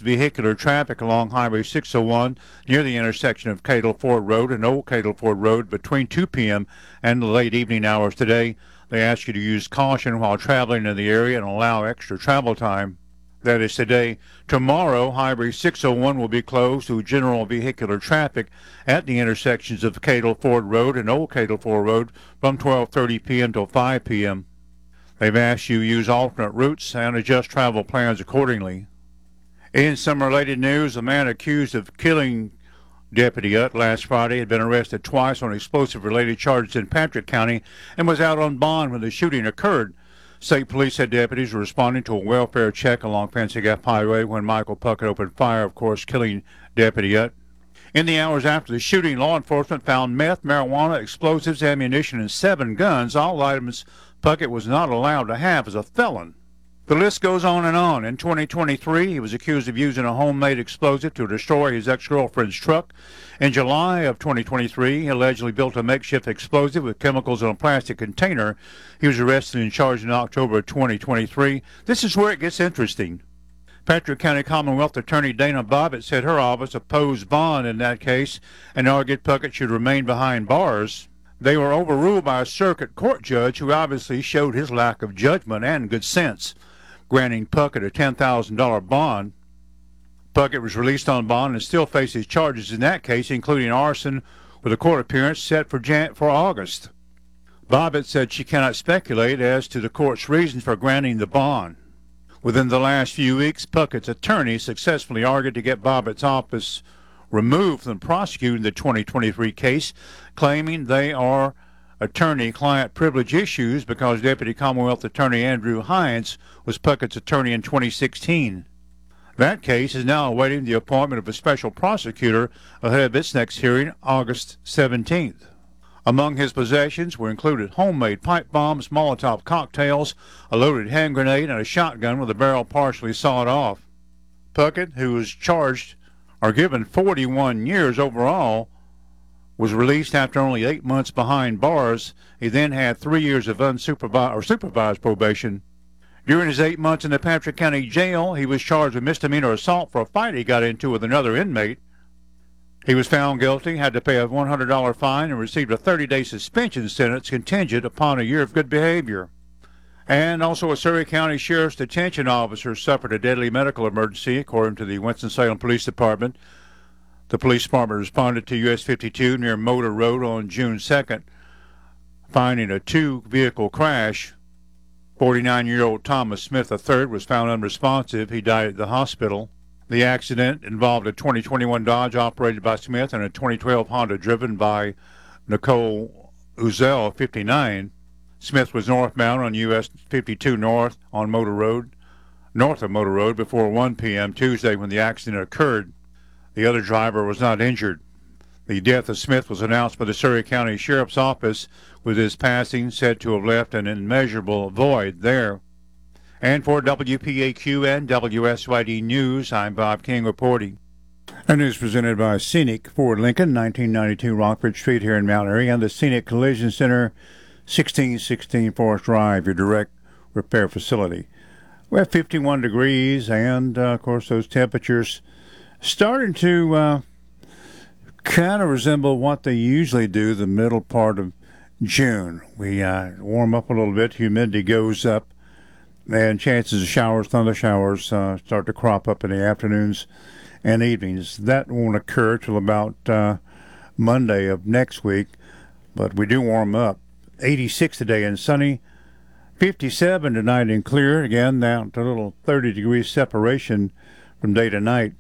vehicular traffic along Highway 601 near the intersection of Cadle Ford Road and Old Cadle Ford Road between 2 p.m. and the late evening hours today. They ask you to use caution while traveling in the area and allow extra travel time. That is today. Tomorrow, Highway 601 will be closed to general vehicular traffic at the intersections of Cadle Ford Road and Old Cadle Ford Road from 12:30 p.m. till 5 p.m. They've asked you to use alternate routes and adjust travel plans accordingly. In some related news, a man accused of killing Deputy Utt last Friday had been arrested twice on explosive-related charges in Patrick County and was out on bond when the shooting occurred. State police said deputies were responding to a welfare check along Fancy Gap Highway when Michael Puckett opened fire, of course, killing Deputy Utt. In the hours after the shooting, law enforcement found meth, marijuana, explosives, ammunition, and 7 guns, all items Puckett was not allowed to have as a felon. The list goes on and on. In 2023, he was accused of using a homemade explosive to destroy his ex-girlfriend's truck. In July of 2023, he allegedly built a makeshift explosive with chemicals in a plastic container. He was arrested and charged in October of 2023. This is where it gets interesting. Patrick County Commonwealth Attorney Dana Bobbitt said her office opposed bond in that case and argued Puckett should remain behind bars. They were overruled by a circuit court judge who obviously showed his lack of judgment and good sense, granting Puckett a $10,000 bond. Puckett was released on bond and still faces charges in that case, including arson, with a court appearance set for August. Bobbitt said she cannot speculate as to the court's reasons for granting the bond. Within the last few weeks, Puckett's attorney successfully argued to get Bobbitt's office removed from prosecuting the 2023 case, claiming they are attorney-client privilege issues because Deputy Commonwealth Attorney Andrew Hines was Puckett's attorney in 2016. That case is now awaiting the appointment of a special prosecutor ahead of its next hearing, August 17th. Among his possessions were included homemade pipe bombs, Molotov cocktails, a loaded hand grenade, and a shotgun with the barrel partially sawed off. Puckett, who was charged or given 41 years overall, was released after only 8 months behind bars. He then had 3 years of supervised probation. During his 8 months in the Patrick County Jail, he was charged with misdemeanor assault for a fight he got into with another inmate. He was found guilty, had to pay a $100 fine, and received a 30-day suspension sentence contingent upon a year of good behavior. And also a Surrey County Sheriff's Detention officer suffered a deadly medical emergency, according to the Winston-Salem Police Department. The police department responded to US 52 near Motor Road on June 2nd, finding a 2-vehicle crash. 49-year-old Thomas Smith III was found unresponsive. He died at the hospital. The accident involved a 2021 Dodge operated by Smith and a 2012 Honda driven by Nicole Uzel, 59. Smith was northbound on US 52 north of Motor Road before 1 p.m. Tuesday when the accident occurred. The other driver was not injured. The death of Smith was announced by the Surrey County Sheriff's Office, with his passing said to have left an immeasurable void there. And for WPAQ and WSYD News, I'm Bob King reporting. Our news presented by Scenic Ford Lincoln, 1992 Rockford Street here in Mount Airy, and the Scenic Collision Center, 1616 Forest Drive, your direct repair facility. We have 51 degrees, and, of course, those temperatures starting to kind of resemble what they usually do the middle part of June. We warm up a little bit, humidity goes up, and chances of showers, thunder showers, start to crop up in the afternoons and evenings. That won't occur till about Monday of next week, but we do warm up. 86 today and sunny, 57 tonight and clear. Again, down to a little 30-degree separation from day to night.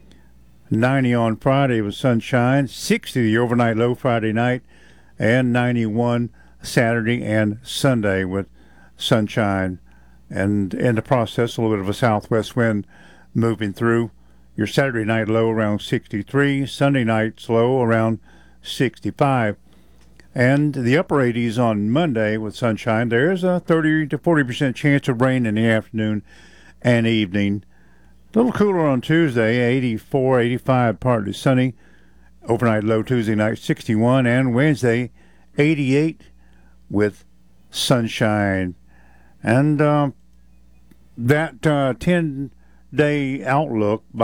90 on Friday with sunshine, 60 the overnight low Friday night, and 91 Saturday and Sunday with sunshine. And in the process, a little bit of a southwest wind moving through. Your Saturday night low around 63, Sunday night's low around 65. And the upper 80s on Monday with sunshine. There's a 30 to 40% chance of rain in the afternoon and evening. A little cooler on Tuesday, 84, 85, partly sunny. Overnight low Tuesday night, 61. And Wednesday, 88 with sunshine. And that 10-day outlook